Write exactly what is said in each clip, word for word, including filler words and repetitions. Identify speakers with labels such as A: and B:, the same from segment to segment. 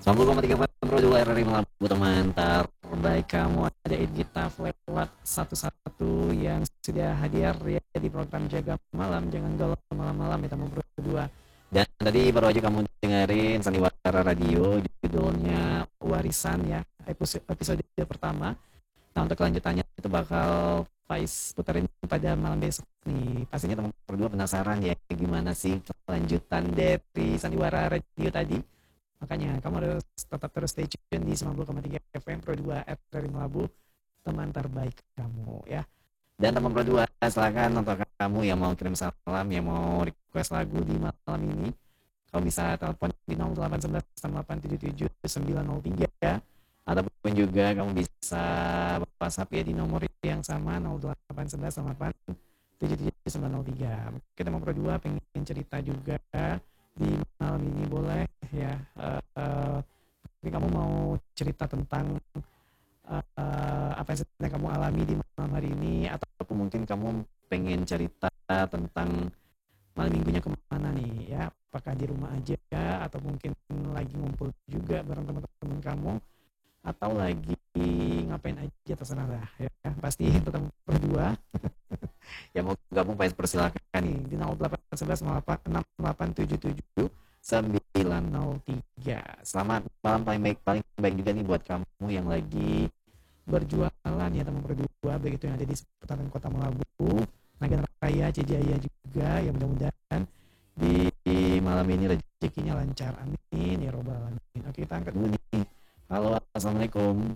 A: sembilan puluh koma tiga Pro dua R R I Melabu teman terbaik kamu ada Edgita lewat satu satu yang sudah hadir ya di program Jaga Malam jangan galau malam-malam ya teman Pro dua. Dan tadi baru aja kamu dengerin Sandiwara Radio judulnya Warisan ya episode, episode pertama. Nah untuk kelanjutannya itu bakal Faiz puterin pada malam besok nih. Pastinya teman Pro dua penasaran ya gimana sih kelanjutan dari Sandiwara Radio tadi. Makanya kamu harus tetap terus stay tune di sembilan puluh koma tiga F M Pro dua R R I Melabu, teman terbaik kamu ya. Dan teman Pro dua silakan untuk kamu yang mau kirim salam, yang mau request lagu di malam ini, kamu bisa telepon di nol delapan satu satu delapan tujuh tujuh sembilan nol tiga ataupun juga kamu bisa WhatsApp ya di nomor yang sama nol delapan satu satu delapan tujuh tujuh sembilan nol tiga. Kita mau Pro dua pengen cerita juga di malam ini boleh ya. Uh, uh, tapi kamu mau cerita tentang uh, apa yang sedang kamu alami di malam hari ini, ataupun mungkin kamu pengen cerita tentang malam minggunya kemana nih ya, apakah di rumah aja atau mungkin lagi ngumpul juga bareng teman-teman kamu atau lagi ngapain aja terserah lah ya. Pasti tetap berdua ya mau gabung persilakan nih di nol delapan satu satu enam delapan tujuh tujuh sembilan nol tiga. Selamat malam paling baik paling baik juga nih buat kamu yang lagi berjualan ya teman berdua baik itu yang ada di seputaran Kota Melabu, Nagan Raya, Cijaya juga ya, mudah-mudahan di, di malam ini rezekinya lancar, amin ya robbal alamin. Oke kita angkat dulu nih. Halo, assalamualaikum.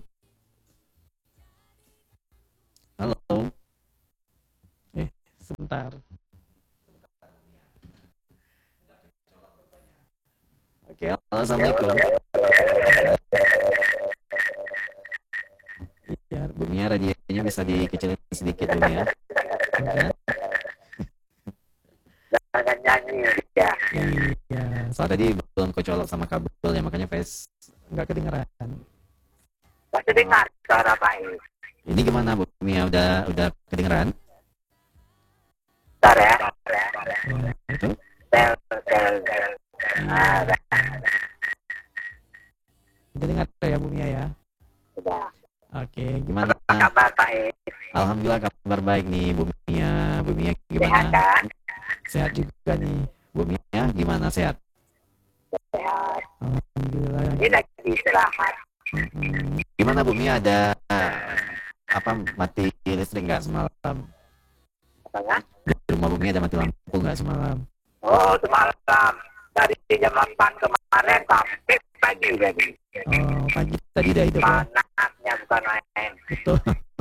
A: Halo. Eh sebentar. Oke, halo, assalamualaikum. Iya, bunyinya radionya bisa dikecilin sedikit dulu ya. Jangan
B: nyanyi ya.
A: Iya, soal tadi belum kecolok sama kabel ya, makanya face nggak kedengeran.
B: Masih dengar suara baik.
A: Ini gimana Bu Mia, udah udah kedengeran?
B: Bentar ya.
A: Ya, itu.
B: Sel, sel, sel.
A: Iya. Udah dengar ya Bu Mia ya?
B: Sudah.
A: Oke, gimana?
B: Apa kabar baik?
A: Alhamdulillah kabar baik nih Bu Mia. Bu Mia
B: Sehat
A: gimana?
B: kan?
A: Sehat juga nih. Bu Mia gimana, sehat?
B: Sehat.
A: Alhamdulillah.
B: Ini lagi istirahat.
A: Mm-mm. Gimana Bu Mia, ada apa mati listrik nggak semalam?
B: Apanya?
A: Di rumah Bu Mia ada mati lampu nggak semalam?
B: Oh semalam dari jam delapan kemarin sampai pagi lagi.
A: Oh pagi tadi dah itu ya?
B: Panasnya bukan main.
A: Betul.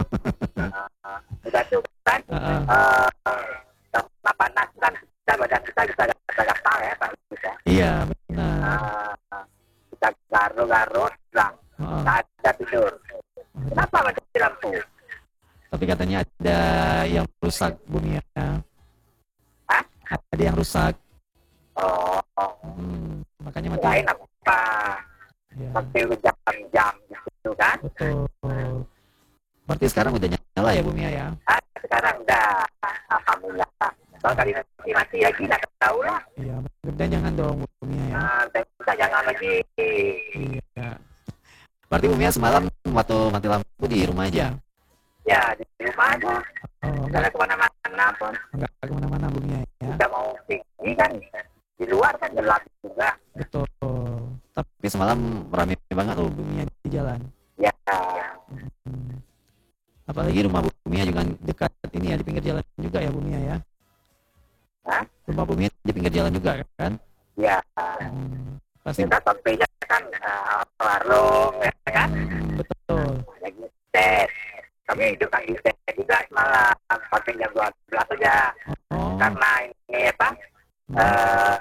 B: Uh, udah tuh kan?
A: Uh-uh.
B: Uh, sama panas kan kita badan kita bisa gatal ya Pak bisa.
A: Iya benar.
B: Uh, kita garuk-garuk lang.
A: Uh-uh.
B: Tak ada tidur. Kenapa mati lampu?
A: Tapi katanya ada yang rusak Bu Mia.
B: Hah?
A: Ada yang rusak.
B: Oh,
A: Hmm, makanya mati.
B: lain apa?
A: Ya,
B: Sampai jam-jam gitu kan?
A: betul. Berarti sekarang udah nyala ya Bu Mia ya?
B: Ah, sekarang udah, alhamdulillah. Kalau kali nanti mati lagi, nggak tahu lah.
A: Iya, mudah-mudahan jangan dong Bu Mia ya.
B: Nah, kita jangan lagi.
A: Iya. Berarti Bu Mia semalam waktu mati lampu di rumah aja?
B: Ya, di rumah aja.
A: Oh,
B: Kalau
A: enggak,
B: kemana-mana pun,
A: enggak kemana-mana Bu Mia ya?
B: kita mau pergi kan, di luar kan gelap juga.
A: Betul. Tapi semalam ramai banget tuh Bu Mia di jalan.
B: Ya,
A: Hmm. Apalagi rumah Bu Mia juga dekat ini ya, di pinggir jalan juga ya Bu Mia ya?
B: Hah?
A: Rumah Bu Mia di pinggir jalan juga kan?
B: ya.
A: Hmm. Pasti.
B: Kita sampainya kan uh, warung, ya kan?
A: Hmm, betul.
B: Lagi tes. Kami itu kan di tes juga semalam, sampai jam dua belas aja.
A: Oh.
B: Karena ini apa? Uh,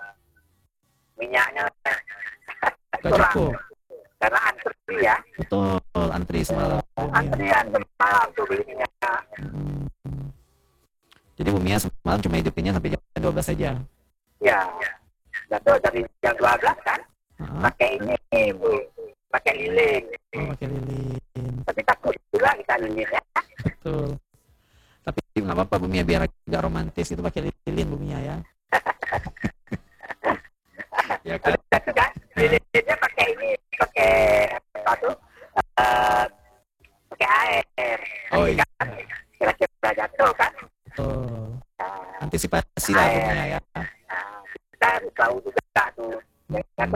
B: minyaknya
A: Gak
B: kurang.
A: cukup.
B: Karena antri ya.
A: Betul, antri semalam Bu Mia.
B: Antrian semalam tuh beli minyak.
A: Hmm. Jadi Bu Mia semalam cuma hidupinnya sampai jam dua belas saja.
B: Ya. Jatuh dari jam dua belas kan.
A: Uh-huh.
B: Pakai ini, Bu. Pakai lilin.
A: Oh, pakai lilin.
B: Tapi takut juga kita lilin ya.
A: Betul. Tapi nggak apa-apa Bu Mia, biar agak romantis itu pakai lilin Bu Mia ya. Ya kan?
B: Tapi kan lilinnya pakai ini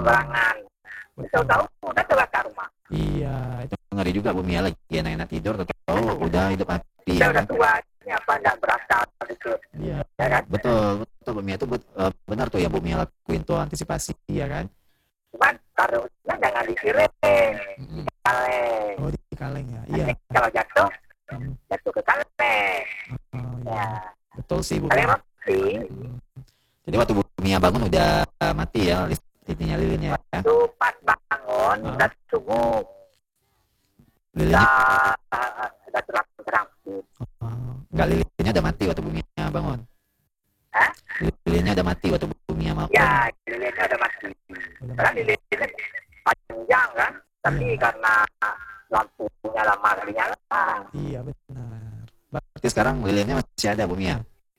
B: sembarangan.
A: betul.
B: Tahu-tahu udah terbakar rumah.
A: Iya, itu ngeri juga Bumi ya, lagi enak-enak tidur tahu udah hidup api
B: Kita
A: ya
B: udah
A: kan.
B: tua, ini apa enggak berasa gitu.
A: Iya,
B: Ya kan?
A: betul, betul Bumi itu bet- eh, benar tuh ya Bumi lakuin tuh antisipasi ya kan.
B: Cuman taruhnya jangan dikirim,
A: Mm-mm.
B: kaleng.
A: Oh di kaleng ya, iya.
B: Nanti kalau jatuh,
A: Mm.
B: jatuh ke kaleng.
A: Oh,
B: Ya,
A: iya. Betul sih Bumi.
B: kaleng mati.
A: Mm. Jadi waktu Bumi bangun udah mati ya listriknya lilinnya ya.
B: Tuh pas bangun,
A: Ah.
B: udah subuh,
A: Lilinnya
B: udah udah terang-terang.
A: oh, enggak lilinnya udah mati waktu Bumi bangun.
B: Hah?
A: Lilinnya udah mati waktu Bumi bangun.
B: Ya, lilinnya udah mati.
A: Udah
B: Karena
A: mati.
B: lilinnya panjang kan, tapi
A: Iya.
B: karena lampunya lama kali nyala.
A: Iya benar. Berarti sekarang lilinnya masih ada Bumi ya?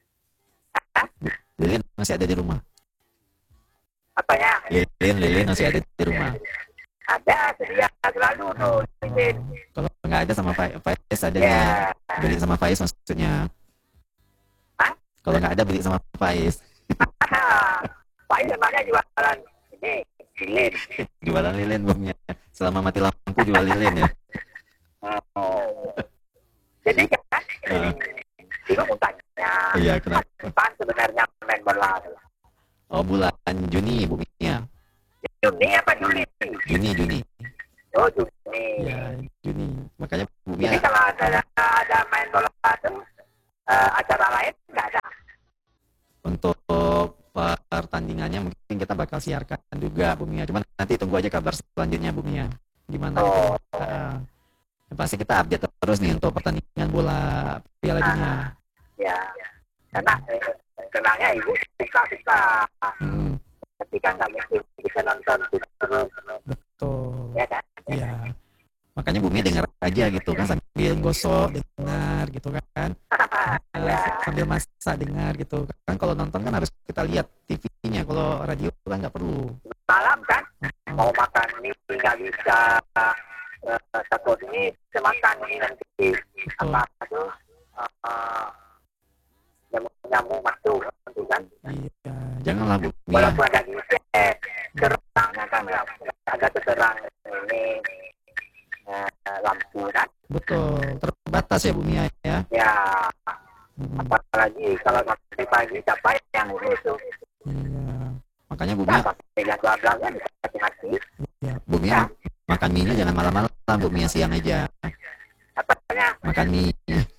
A: Lilin masih ada di rumah.
B: Apanya?
A: Lilin, lilin masih ada di rumah.
B: Ada sedia selalu tuh lilin.
A: Oh, kalau nggak ada sama Fa- Faiz ada
B: Ya,
A: nggak? Beli sama Faiz maksudnya.
B: Hah?
A: Kalau nggak ada beli sama Faiz.
B: Pak ini mana jualan ini lilin.
A: Jualan lilin Bumi ya. Selama mati lampu jual lilin ya.
B: Oh. Jadi kan,
A: Ah.
B: itu mau tanya,
A: Iya kenapa?
B: kapan sebenarnya main bola?
A: Oh bulan Juni Bumi ya.
B: Juni apa Juli?
A: Juni Juni.
B: Oh Juni.
A: Ya Juni. Makanya Bumi
B: Jadi
A: ya.
B: kalau ada ada main bola itu eh, acara lain nggak ada.
A: Untuk pertandingannya mungkin kita bakal siarkan juga Bumi ya. Cuman nanti tunggu aja kabar selanjutnya Bumi ya. Gimana gitu.
B: Oh.
A: Ah. Yang pasti kita update terus nih untuk pertandingan bola Piala Dunia.
B: Ya, karena eh, kenangnya ibu suka suka.
A: Hmm,
B: Ketika nggak mungkin bisa nonton terus,
A: betul.
B: ya kan?
A: Iya. Makanya Bumi dengar aja gitu kan sambil gosok dengar gitu kan. Ah,
B: Ya,
A: sambil masak dengar gitu kan. Kalau nonton kan harus kita lihat T V-nya. Kalau radio kan nggak perlu.
B: malam kan mau makan ini nggak bisa. Eh, takut ini semakan ini nanti apa tuh eh, nyamuk nyamuk masuk nanti kan.
A: Iya. Janganlah Bumi ya.
B: Walaupun ada giset, terangnya kan nggak agak terang ini eh, lampu kan.
A: Betul. Terbatas ya Bumi ya.
B: Ya,
A: Hmm,
B: apalagi kalau nanti pagi siapa yang ngurus tuh?
A: iya. Makanya Bumi
B: Siapa pegang belakangnya bisa mati-mati.
A: ya, Bumi ya, makan mie jangan malam-malam Bumi ya, siang aja.
B: Apanya?
A: Makan mie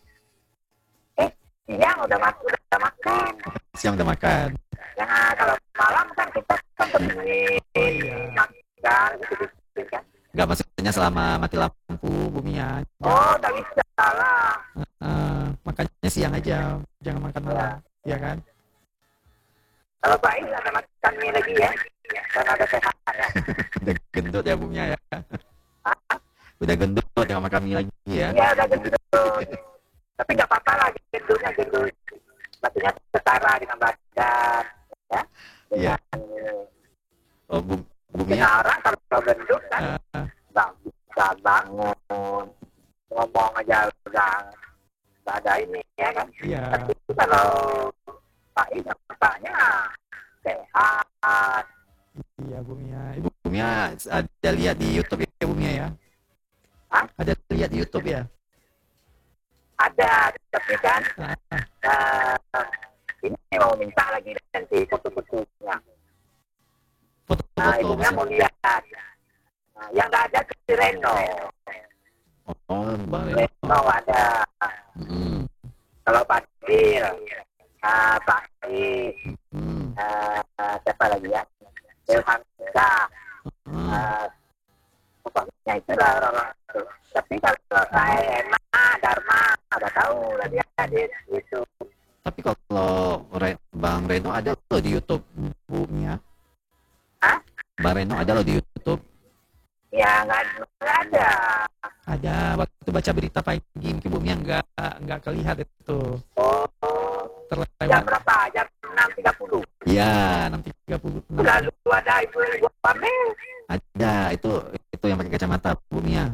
B: Siang udah makan, udah makan.
A: siang udah makan.
B: Ya, kalau malam kan kita kan begini,
A: Oh, iya.
B: kan gitu-gitu kan.
A: Enggak maksudnya selama mati lampu Bumi ya.
B: Oh, udah bisa lah.
A: Eh, makannya siang aja, jangan makan malam, ya kan?
B: Kalau Pak ini ada makan mie lagi ya, karena ada sehat ya.
A: Udah gendut ya Bumi ya. Udah gendut jangan makan mie lagi ya.
B: Iya, udah gendut. Tapi nggak apa-apa lah, gendutnya gendut. Maksudnya setara dengan badan, ya.
A: Iya.
B: Dengan,
A: Oh, Bu- Bumi
B: dengan
A: ya.
B: orang kalau gendut kan
A: eh,
B: nggak bisa bangun, ngomong aja udah nggak ada ini ya kan.
A: Iya.
B: Tapi kalau Pak ini katanya sehat.
A: Iya Bumi ya. Ibu Bumi ya ada lihat di YouTube ya Bumi ya.
B: Hah?
A: Ada lihat di YouTube ya.
B: Ada, tapi kan
A: Ah,
B: eh, ini mau minta lagi nanti foto-fotonya. Nah,
A: foto-foto
B: ibunya mau
A: maksudnya.
B: lihat. Nah, yang nggak ada ke si Reno.
A: Oh, Bang Reno.
B: Reno ada.
A: Mm,
B: Kalau Pak Dil, ah, Pak Is,
A: mm,
B: eh, siapa lagi ya? Ilhamka,
A: mm.
B: eh, pokoknya itulah orang-orang itu. Tapi kalau saya Emma, Dharma, udah tahu lah dia hadir itu.
A: Tapi kalau Re- Bang Reno ada loh di YouTube Bumi ya.
B: Hah?
A: Bang Reno ada loh di YouTube.
B: Ya nggak nggak ada.
A: Ada waktu baca berita pagi mungkin Bumi yang nggak nggak kelihat itu
B: Oh, jam
A: terlewat.
B: berapa? Jam enam tiga puluh.
A: Ya, enam tiga puluh.
B: Lalu ada ibu ibu pamer.
A: Ada itu itu yang pakai kacamata Bumi ya.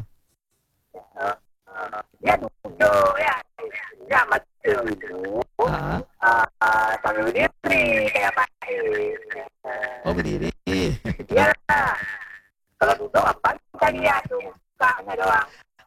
B: Dia duduk ya, dia macam itu.
A: Ah,
B: Ah, sambil berdiri kayak Pak Is.
A: oh berdiri.
B: Ya,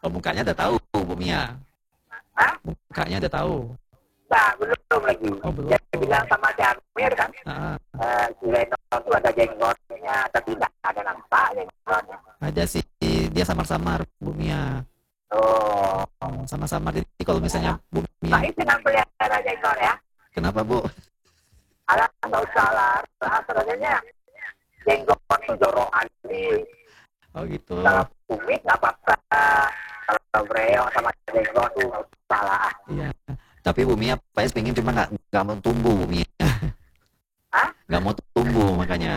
A: Oh, mukanya udah tahu Bu Mia.
B: Hah?
A: Mukanya udah tahu.
B: Nah, belum lagi.
A: Oh, belum.
B: Dia bilang sama si Amir kan,
A: Ah,
B: eh, si Leno tuh ada jenggotnya, tapi nggak ada nampak jenggotnya.
A: ada sih, dia samar-samar Bu Mia.
B: Oh,
A: Hmm, Sama-samar. Jadi kalau misalnya Bu
B: nah
A: Mia,
B: itu yang pelihara jenggot ya.
A: kenapa Bu?
B: Alah, nggak usah lah. Sebenarnya jenggot tuh jorok ali.
A: Oh gitu.
B: Kalau kumis nggak apa-apa. Kalau breo sama jenggot tuh nggak usah lah.
A: Iya. Tapi Bu Mia P S pengen cuma nggak nggak mau tumbuh Bu Mia.
B: Hah?
A: Nggak mau tumbuh makanya.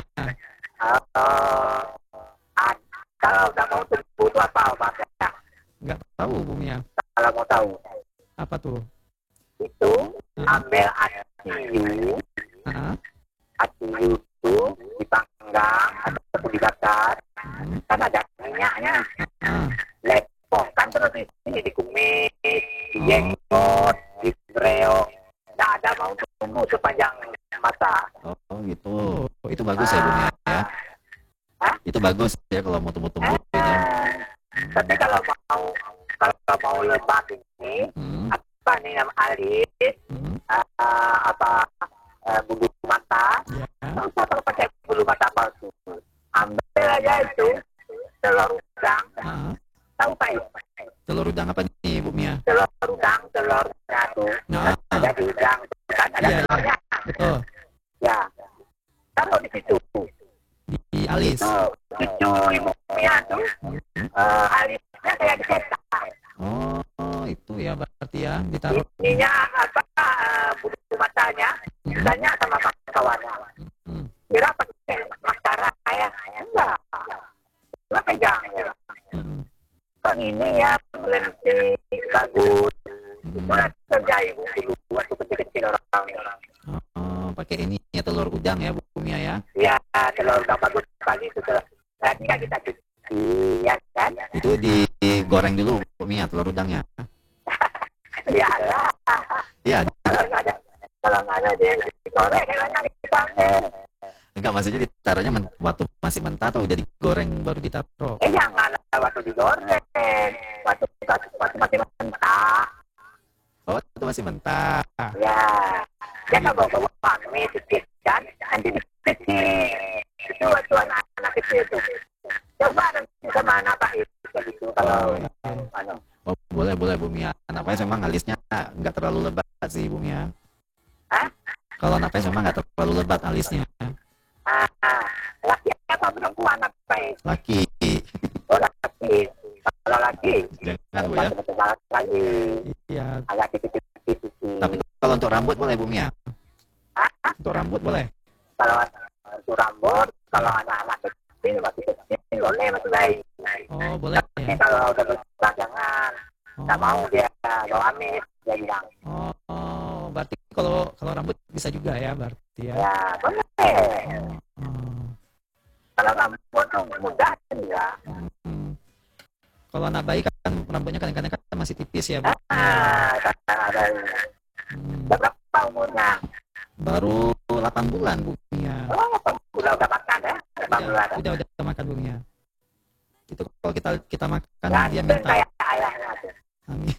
B: Uh, ah, kalau nggak mau tumbuh itu apa obatnya?
A: Nggak tahu Bu Mia.
B: Kalau mau tahu,
A: Apa tuh?
B: itu
A: Ah,
B: ambil asiu,
A: ah,
B: asiu itu dipanggang atau dibakar,
A: hmm,
B: kan ada minyaknya,
A: ah.
B: lepong kan terus di sini dikumis,
A: Oh.
B: dijenggot, dibreo, nggak ada mau tumbuh sepanjang masa.
A: Oh gitu. Itu bagus ya Bu Mia ya.
B: Hah?
A: Itu bagus ya kalau mau tumbuh-tumbuh
B: Eh,
A: ya.
B: tapi kalau mau kalau mau lebat ini
A: Hmm,
B: apa nih nama alis,
A: hmm,
B: uh, apa uh, bulu mata,
A: ya.
B: nggak usah kalau pakai bulu mata palsu, ambil aja itu telur udang,
A: Ah,
B: tahu pak ya?
A: telur udang apa nih Bu Mia?
B: Telur udang, telurnya tuh
A: Nah,
B: ada di udang, kan ada
A: iya, iya.
B: telurnya,
A: Betul.
B: ya. Taruh di situ,
A: Di alis.
B: itu cucu ibunya tuh
A: Hmm.
B: uh, alisnya kayak dicetak,
A: Oh, itu ya berarti ya ditaruh.
B: ininya apa uh, bulu matanya,
A: Hmm,
B: tanya sama kawannya.
A: hmm.
B: Kira pakai maskara ya? Enggak. Enggak pegang ya.
A: Hmm.
B: Kan ini ya berhenti bagus.
A: Hmm.
B: Itu lah kerja ibu dulu waktu kecil-kecil orang.
A: Oh, pakai ini ya telur udang ya Bu Mia ya.
B: Ya telur udah bagus sekali itu telur. Nanti kan kita cuci ya kan?
A: Itu digoreng dulu Bu Mia telur udangnya.
B: Ya lah.
A: Iya,
B: Kalau nggak ada kalau nggak ada dia digoreng karena dipanggil.
A: enggak maksudnya ditaruhnya men- waktu masih mentah atau udah digoreng baru ditaruh.
B: Eh jangan lah waktu digoreng. Waktu waktu masih mentah.
A: Oh, itu masih mentah.
B: Ya, dia kan bawa bawa mie sedikit kan, nanti kecil. Itu waktu anak-anak kecil itu. Coba nanti sama anak Pak itu gitu kalau anu.
A: Oh, boleh boleh Bu Mia. Anak P S memang alisnya nggak terlalu lebat sih Bu Mia.
B: Hah?
A: Kalau anak P S memang nggak terlalu lebat alisnya.
B: Ah, laki apa perempuan anak Pak?
A: Laki.
B: Oh laki. Kalau laki,
A: Jangan Bu ya.
B: Kalau lagi
A: Iya.
B: agak dikit-dikit.
A: Tapi kalau untuk rambut boleh Bu Mia.
B: Hah?
A: Untuk rambut boleh.
B: Kalau untuk rambut, kalau anak-anak kecil masih kecil boleh masih baik.
A: Oh, boleh
B: Tapi
A: ya.
B: kalau udah besar jangan. Nggak mau
A: Oh,
B: dia bawa amit, dia bilang.
A: oh, oh, berarti kalau kalau rambut bisa juga ya berarti ya.
B: Ya boleh.
A: Oh, oh.
B: Kalau rambut tuh mudah ya.
A: Hmm. Kalau anak bayi kan rambutnya kadang-kadang kan masih tipis ya Bu.
B: Ah, karena ada
A: Hmm.
B: berapa umurnya?
A: Baru delapan bulan Bu Mia.
B: Oh, udah udah makan ya? Delapan bulan.
A: Udah, udah, udah makan Bu Mia. Itu kalau kita kita makan dia
B: Ganteng
A: minta.
B: kayak ayahnya tuh.
A: Amin.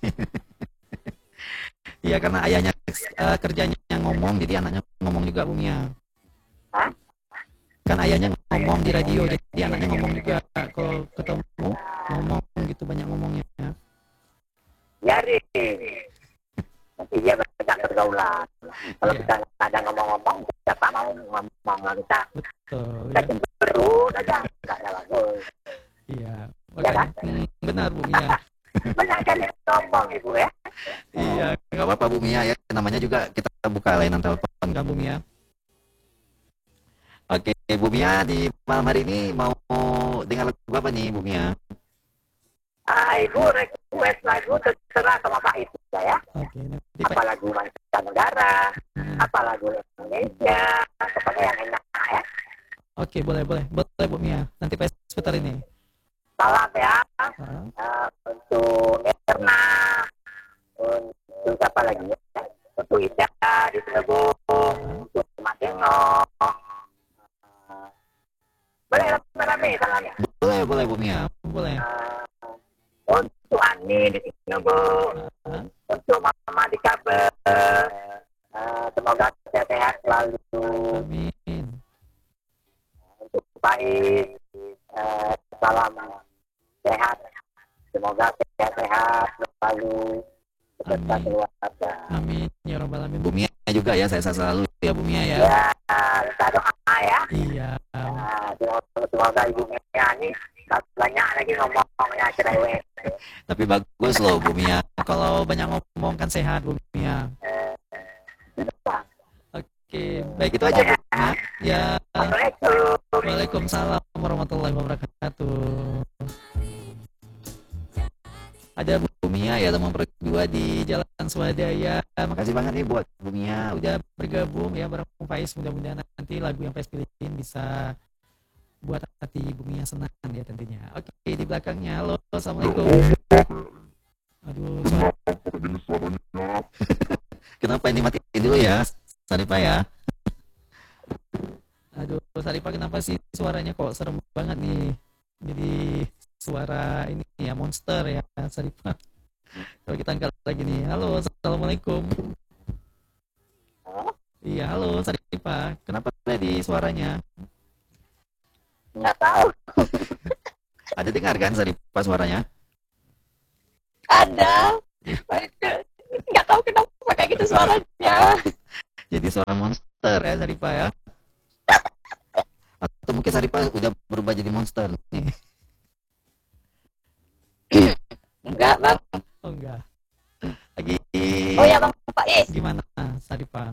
A: Iya karena ayahnya eh, kerjanya ngomong jadi anaknya ngomong juga Bu Mia.
B: Hah?
A: Kan ayahnya ngomong di radio jadi anaknya ngomong juga kalau ketemu ngomong gitu banyak ngomongnya.
B: Biarin. Nanti dia banyak pergaulan. Kalau
A: Iya.
B: kita nggak ada ngomong-ngomong, siapa mau ngomong sama kita?
A: Betul.
B: Kita
A: Ya.
B: cemberut aja. Nggak ada bagus.
A: Iya.
B: Ya kan?
A: Makanya, hmm, benar Bu Mia.
B: Banyak kali ngomong ibu ya.
A: Iya, nggak apa-apa Bu Mia ya. Namanya juga kita buka layanan telepon kan Bu Mia. Oke, Bu Mia di malam hari ini mau dengar lagu apa nih Bu Mia?
B: Ah, ibu request lagu terserah sama Pak itu ya.
A: Oke, nanti
B: Apa
A: Pak.
B: lagu mancanegara,
A: Hmm.
B: apa lagu Indonesia, pokoknya yang enak ya.
A: Oke, boleh, boleh. Boleh Bu Mia. Nanti Pak seputar ini.
B: Salam ya
A: Ah,
B: uh, untuk Mirna, untuk siapa lagi ya? Untuk Ida di Cilegon, untuk Mas Deno. Uh, boleh rame-rame salamnya.
A: boleh, boleh Bu Mia. Boleh.
B: Uh, untuk Anu ini di sini Bu.
A: Ah,
B: Untuk Mama di kabar. Uh, semoga sehat selalu.
A: amin.
B: Untuk baik. Uh, salam sehat. Semoga sehat-sehat selalu. Beserta
A: Amin.
B: keluarga.
A: Amin ya robbal alamin. Bumia juga ya, saya selalu ya Bumia ya.
B: Ya, minta doa ya.
A: Iya.
B: Nah, semoga, semoga Ibu Mia ini banyak lagi ngomongnya cerewet.
A: Tapi bagus loh Bumia, kalau banyak ngomong kan sehat Bumia. Oke, baik itu aja Bumia. Ya.
B: Assalamualaikum.
A: Waalaikumsalam warahmatullahi wabarakatuh. Ada Bumia ya teman berdua di Jalan Swadaya. Makasih banget nih buat Bumia udah bergabung ya bareng Faiz. Mudah-mudahan nanti lagu yang Faiz pilihin bisa buat hati Bumia senang ya tentunya. Oke, di belakangnya halo, assalamualaikum. Aduh, suara... Kenapa ini matiin dulu ya, Saripah ya? Aduh, Saripah kenapa sih suaranya kok serem banget nih? Jadi suara ini ya monster ya, Saripah. Kalau kita angkat lagi nih, halo, assalamualaikum. Iya, halo, Saripah. Kenapa tadi suaranya?
B: Nggak tahu.
A: Ada dengar kan Saripah suaranya?
B: Ada. Nggak tahu kenapa kayak gitu suaranya.
A: Jadi suara monster ya Saripah ya? Atau mungkin Saripah udah berubah jadi monster nih?
B: Enggak, Bang.
A: Oh enggak. Lagi.
B: Oh ya, Bang Faiz.
A: Gimana Saripah?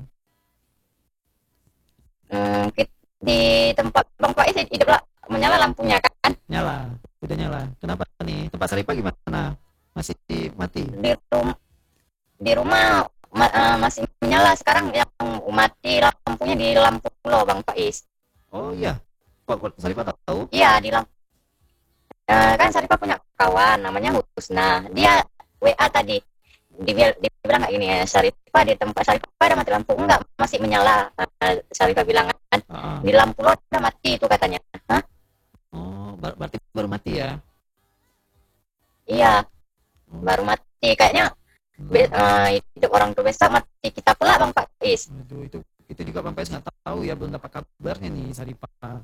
B: Hmm, di tempat Bang Faiz hidup lah, menyala lampunya kan?
A: Nyala, udah nyala. Kenapa nih? Tempat Saripah gimana? Masih mati?
B: Di rumah, di rumah ma uh, masih menyala. Sekarang yang mati lampunya di lampu lo, Bang Faiz.
A: Oh iya, kok Saripah tahu?
B: Iya, di lampu. Uh, kan Saripah punya kawan namanya Husna. Dia W A tadi. Dibilang, dibilang nggak ini ya, Saripah di tempat Saripah ada mati lampu enggak, masih menyala. Uh, Saripah bilang kan, uh-uh. Di lampu lo udah mati itu katanya. Hah?
A: Oh, ber berarti baru mati ya?
B: Iya, oh. Baru mati kayaknya. Hmm. Be uh, hidup orang tuh biasa mati kita pula Bang Faiz.
A: Aduh, itu itu juga Bang Faiz nggak tahu ya, belum dapat kabarnya nih Saripah.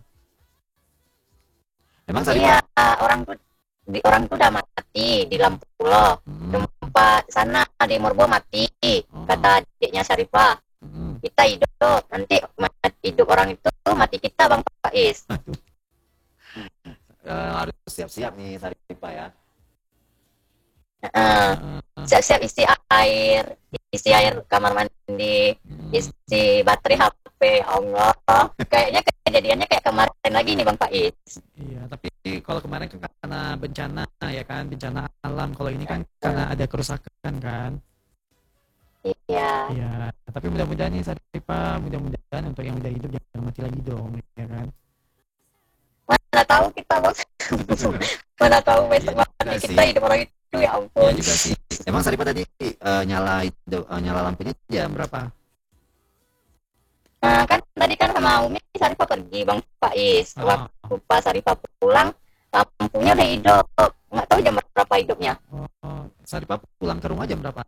A: Emang Saripah?
B: Iya, orang tuh di orang tuh udah mati di lampu lo. Hmm. Tempat sana di Morbo mati, oh. Kata adiknya Saripah. Hmm. Kita hidup, nanti mati hidup orang itu mati kita Bang Faiz.
A: Aduh. Uh, harus siap-siap nih Saripah ya.
B: Uh, siap-siap isi air, isi air kamar mandi, hmm. isi baterai H P. Allah, kayaknya kejadiannya kayak kemarin lagi nih Bang Faiz.
A: Iya, tapi kalau kemarin kan karena bencana ya kan, bencana alam. Kalau ini kan karena ada kerusakan kan.
B: Iya.
A: Iya, tapi mudah-mudahan nih Saripah, mudah-mudahan untuk yang udah hidup jangan mati lagi dong, ya kan.
B: Mana tahu kita bos, mana tahu besok ya, mati kita hidup orang itu. Ya ampun.
A: Ya juga sih. Emang Saripah tadi uh, nyala itu uh, nyala lampunya jam berapa?
B: Nah, kan tadi kan sama Umi Saripah pergi Bang Faiz. Oh. Waktu pas Saripah pulang lampunya udah hidup. Nggak tahu jam berapa hidupnya.
A: Oh, Saripah pulang ke rumah jam berapa?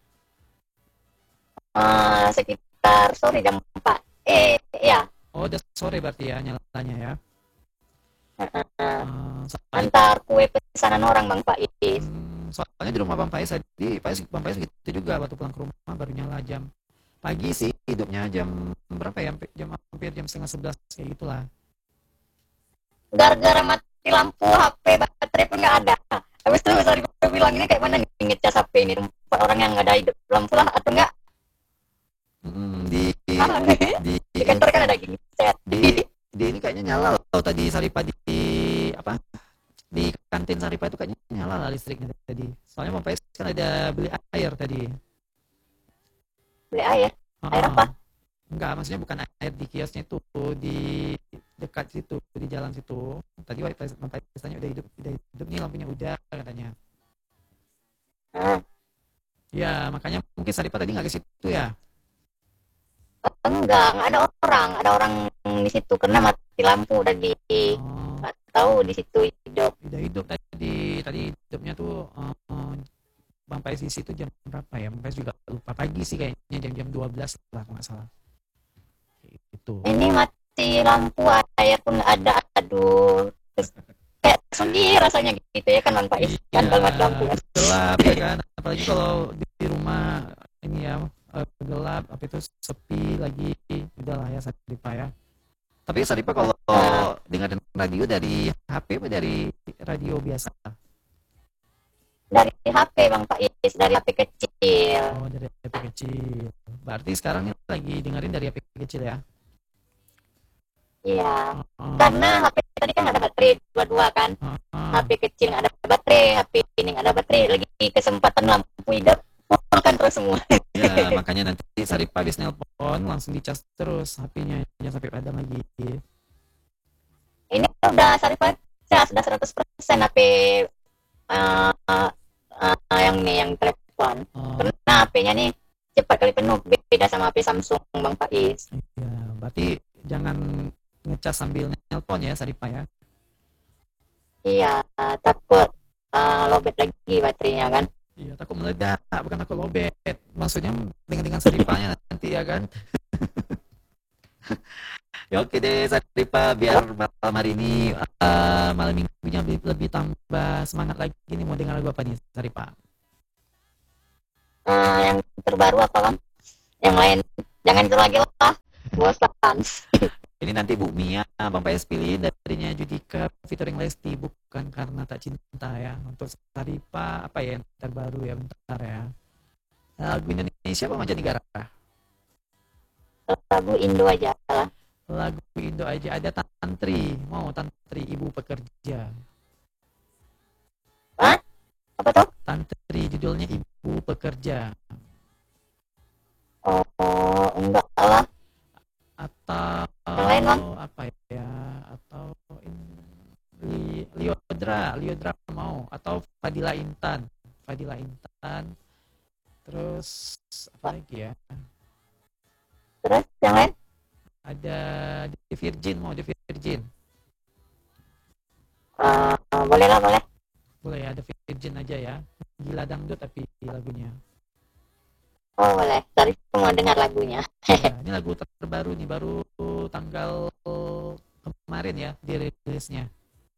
B: Uh, sekitar sore jam empat. Eh, ya.
A: Oh, udah sore berarti ya nyalanya ya.
B: Uh, uh, antar kue pesanan orang Bang Faiz.
A: Hmm, soalnya di rumah Bang Faiz tadi, Faiz, Bang Faiz gitu juga waktu pulang ke rumah baru nyala jam pagi sih, hidupnya jam berapa ya? Jam hampir jam setengah sebelas kayak gitulah.
B: Gara-gara mati lampu H P baterai pun nggak ada. Habis itu Saripah bilang ini kayak mana nih ngecas H P ini tempat orang yang nggak ada hidup lampu lah atau enggak?
A: Hmm, di
B: ah,
A: di,
B: di di kantor kan ada gini.
A: Di di ini kayaknya nyala loh tadi Saripah di, di apa? Di kantin Saripah itu kayaknya nyala lah listriknya tadi. Soalnya Bang Faiz kan ada beli air tadi.
B: Beli air? Oh, air apa?
A: Enggak, maksudnya bukan air di kiosnya itu, di dekat situ, di jalan situ. Tadi Bang Faiz tanya udah hidup, udah hidup nih lampunya udah katanya.
B: Hmm. Ya,
A: makanya mungkin Saripah tadi nggak ke situ ya?
B: Enggak, nggak ada orang, ada orang di situ karena mati lampu udah di nggak oh. tahu di situ hidup.
A: Udah hidup tadi, tadi hidupnya tuh uh, uh, Pais di situ jam berapa ya? Pais juga lupa, pagi sih kayaknya, jam-jam dua belas lah kalau nggak salah. Itu.
C: Ini mati lampu, air pun ada, aduh. Terus kayak sedih rasanya gitu ya kan Bang Faiz, kan
A: Iya,
C: kalau mati lampu kan.
A: gelap ya kan. Apalagi kalau di, di rumah ini ya, eh, gelap, apa itu sepi lagi. Udahlah ya Saripa ya. Tapi Saripa kalau
C: Nah,
A: dengerin radio dari H P apa dari radio biasa?
C: dari H P Bang Faiz, dari H P kecil.
A: Oh, dari H P kecil. Berarti sekarang ini lagi dengerin dari H P kecil ya?
C: Iya.
A: Oh,
C: Karena H P tadi kan ada baterai dua-dua kan.
A: oh, oh.
C: H P kecil nggak ada baterai, H P ini nggak ada baterai, lagi kesempatan lampu hidup, makan terus semua.
A: Ya, makanya nanti Saripa habis nelpon langsung dicas terus H P-nya, jangan sampai padam lagi.
C: Ini udah Sarifat cas, sudah seratus persen H P uh, uh, uh, yang nih, yang telepon.
A: Oh,
C: Karena H P-nya nih cepat kali penuh, beda sama H P Samsung Bang Faiz.
A: iya. Berarti jangan ngecas sambil nelpon ya Saripa ya.
C: Iya, takut uh, lowbat lagi baterainya kan.
A: Iya, takut meledak, bukan takut lobet. Maksudnya dengan dengan Saripanya nanti ya kan. Ya oke deh Saripa, biar malam hari ini eh, malam minggunya lebih, lebih tambah semangat lagi nih, mau dengar lagu apa nih Saripa?
C: Uh, yang terbaru apa Bang? Yang lain jangan itu lagi lah, bosan.
A: Ini nanti Bu Mia, Bang P S pilih darinya Judika featuring Lesti, bukan karena tak cinta ya. Untuk Saripa apa ya yang terbaru ya, bentar ya. Lagu Indonesia apa mancanegara?
C: Lagu Indo aja lah.
A: Lagu Indo aja, ada Tantri, mau Tantri Ibu Pekerja.
C: Hah? Apa tuh?
A: Tantri judulnya Ibu Pekerja.
C: Oh, enggak lah.
A: Atau
C: Yang lain, Bang?
A: apa ya? Atau ini Liodra, Liodra mau, atau Fadila Intan, Fadila Intan. Terus apa lagi ya?
C: Terus yang lain?
A: Ada The Virgin, mau The Virgin.
C: Uh, boleh lah, boleh.
A: Boleh ya, The Virgin aja ya. Gila dangdut tapi lagunya.
C: Oh, boleh. Tadi mau dengar lagunya.
A: Ya, ini lagu terbaru nih, baru tanggal kemarin ya dirilisnya.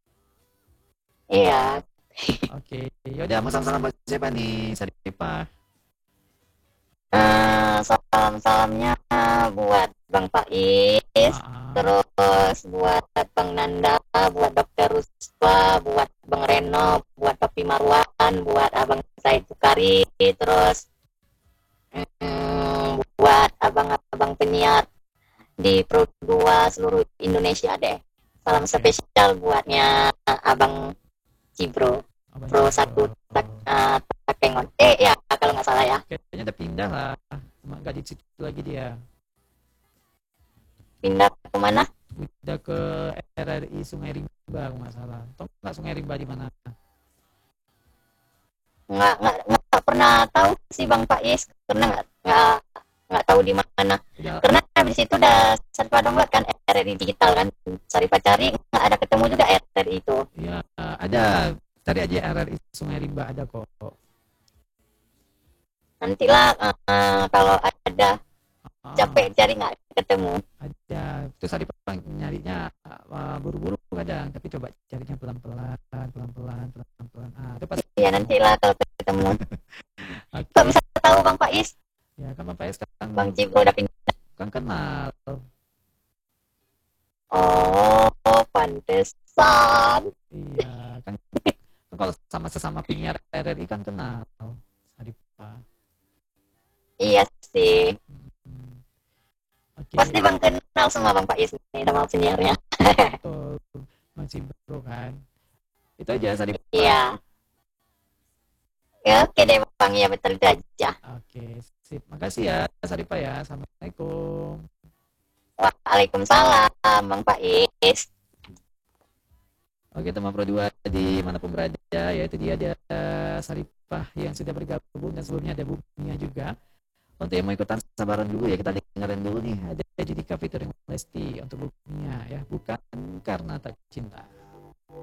C: Iya.
A: Oke, yaudah mau salam-salam buat siapa nih, Saripa?
C: Uh, salam-salamnya buat Bang Faiz,
A: Ah,
C: terus buat Bang Nanda, buat Dokter Ruspa, buat Bang Reno, buat Papi Marwan, buat Abang Said Sukari, terus mm, buat abang-abang penyiar di Pro dua seluruh Indonesia deh. Salam
A: Oke.
C: spesial buatnya Abang Cibro,
A: Abang
C: Pro
A: Cibro.
C: satu tak, uh, Takengon. Eh ya, kalau nggak salah ya.
A: Kayaknya udah pindah lah, cuma nggak di situ lagi dia.
C: Pindah ke mana?
A: Udah ke R R I Sungai Rimba kalau nggak salah. Tahu nggak Sungai Rimba di mana?
C: Nggak, nggak, nggak pernah tahu sih Bang Faiz, karena nggak, nggak, nggak tahu di mana.
A: Udah,
C: Karena di situ udah Sarifah download kan R R I digital kan. Sarifah cari nggak ada ketemu juga R R I itu.
A: ya ada. Cari aja R R I Sungai Rimba, ada kok.
C: Nantilah uh, kalau ada,
A: Ah,
C: capek cari nggak ketemu.
A: ada. Terus tadi nyarinya uh, buru-buru kadang, tapi coba carinya pelan-pelan, pelan-pelan, pelan-pelan. Ah, itu pas.
C: Iya nantilah kalau ketemu.
A: Oke.
C: Kok bisa tahu Bang Faiz?
A: Ya kan Bang Pais kan
C: Bang Cibro udah pindah.
A: kan kenal.
C: Oh, pantesan.
A: Iya, kan kan kalau sama sesama penyiar R R I kan kenal. Saripa.
C: Iya sih.
A: Hmm. Oke,
C: Pasti Bang kenal semua Bang Faiz nih nama penyiarnya.
A: betul. Masih bro kan. Itu aja Saripa.
C: Iya. Ya, oke deh Bang, ya betul itu aja.
A: Oke, sip. Makasih ya Saripa ya. Assalamualaikum.
C: Waalaikumsalam Bang Faiz.
A: Oke teman Pro dua di manapun berada, ya itu dia ada Saripah yang sudah bergabung dan sebelumnya ada Bumia juga. Untuk yang mau ikutan sabaran dulu ya, kita dengerin dulu nih, ada Judika featuring Lesti untuk Bumia ya, bukan karena tak cinta.